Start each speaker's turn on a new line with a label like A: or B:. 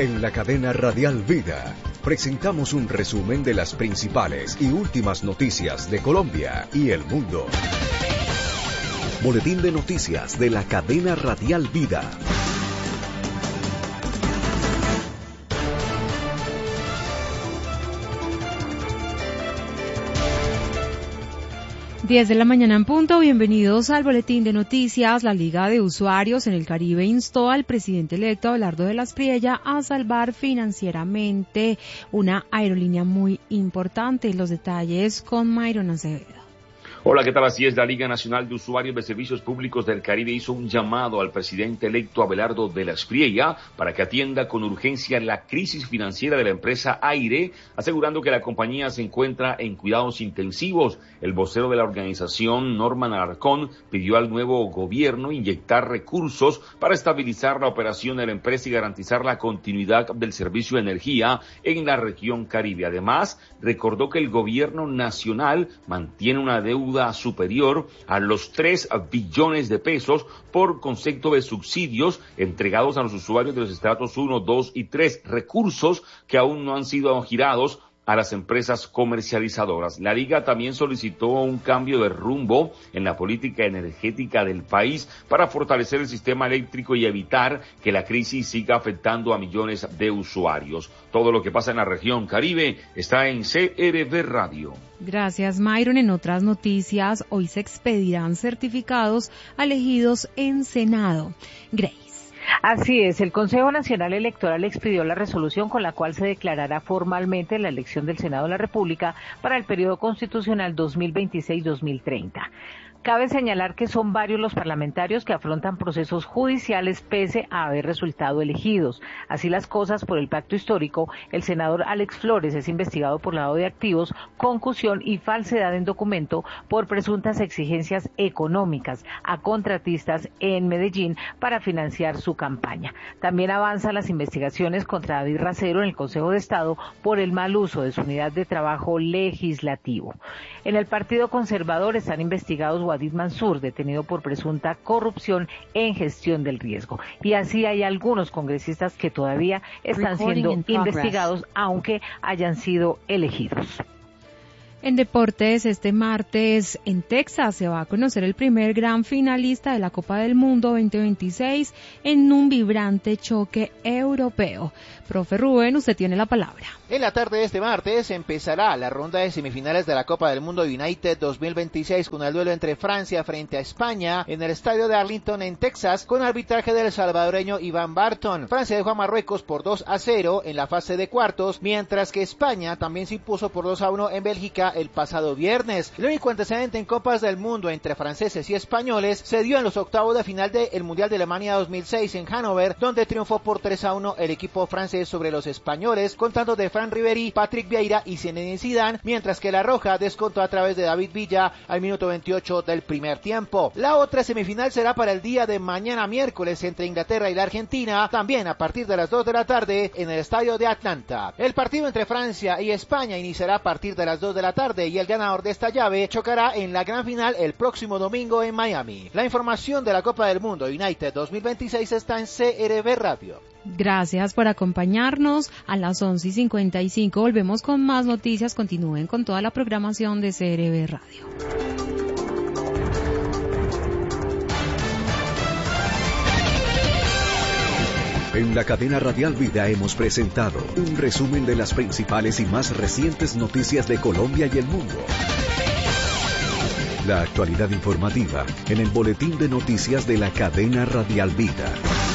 A: En la cadena Radial Vida presentamos un resumen de las principales y últimas noticias de Colombia y el mundo. Boletín de noticias de la cadena Radial Vida.
B: Diez de la mañana en punto, bienvenidos al boletín de noticias. La Liga de Usuarios en el Caribe instó al presidente electo Abelardo de la Espriella a salvar financieramente una aerolínea muy importante. Los detalles con Mayron Acevedo.
C: Hola, ¿qué tal? Así es, la Liga Nacional de Usuarios de Servicios Públicos del Caribe hizo un llamado al presidente electo Abelardo de la Espriella para que atienda con urgencia la crisis financiera de la empresa Aire, asegurando que la compañía se encuentra en cuidados intensivos. El vocero de la organización, Norman Alarcón, pidió al nuevo gobierno inyectar recursos para estabilizar la operación de la empresa y garantizar la continuidad del servicio de energía en la región Caribe. Además, recordó que el gobierno nacional mantiene una deuda superior a los 3 billones de pesos por concepto de subsidios entregados a los usuarios de los estratos 1, 2 y 3, recursos que aún no han sido girados a las empresas comercializadoras. La Liga también solicitó un cambio de rumbo en la política energética del país para fortalecer el sistema eléctrico y evitar que la crisis siga afectando a millones de usuarios. Todo lo que pasa en la región Caribe está en CRB Radio.
B: Gracias, Mayron. En otras noticias, hoy se expedirán certificados a elegidos en Senado. Grace.
D: Así es, el Consejo Nacional Electoral expidió la resolución con la cual se declarará formalmente la elección del Senado de la República para el periodo constitucional 2026-2030. Cabe señalar que son varios los parlamentarios que afrontan procesos judiciales pese a haber resultado elegidos. Así las cosas, por el pacto histórico, el senador Alex Flores es investigado por lavado de activos, concusión y falsedad en documento por presuntas exigencias económicas a contratistas en Medellín para financiar su campaña. También avanzan las investigaciones contra David Racero en el Consejo de Estado por el mal uso de su unidad de trabajo legislativo. En el Partido Conservador están investigados Wadid Mansur, detenido por presunta corrupción en gestión del riesgo. Y así hay algunos congresistas que todavía están siendo investigados, aunque hayan sido elegidos.
B: En deportes, este martes en Texas se va a conocer el primer gran finalista de la Copa del Mundo 2026 en un vibrante choque europeo. Profe Rubén, usted tiene la palabra.
E: En la tarde de este martes empezará la ronda de semifinales de la Copa del Mundo United 2026 con el duelo entre Francia frente a España en el estadio de Arlington en Texas con arbitraje del salvadoreño Iván Barton. Francia dejó a Marruecos por 2-0 en la fase de cuartos, mientras que España también se impuso por 2-1 en Bélgica el pasado viernes. El único antecedente en Copas del Mundo entre franceses y españoles se dio en los octavos de final del Mundial de Alemania 2006 en Hannover, donde triunfó por 3-1 el equipo francés sobre los españoles, contando de Fran Ribéry, Patrick Vieira y Zinedine Zidane, mientras que la Roja descontó a través de David Villa al minuto 28 del primer tiempo. La otra semifinal será para el día de mañana miércoles entre Inglaterra y la Argentina, también a partir de las 2 de la tarde en el estadio de Atlanta. El partido entre Francia y España iniciará a partir de las 2 de la tarde y el ganador de esta llave chocará en la gran final el próximo domingo en Miami. La información de la Copa del Mundo United 2026 está en CRB Radio.
B: Gracias por acompañarnos. A las 11:55 volvemos con más noticias. Continúen con toda la programación de CRB Radio.
A: En la cadena Radial Vida hemos presentado un resumen de las principales y más recientes noticias de Colombia y el mundo. La actualidad informativa en el boletín de noticias de la cadena Radial Vida.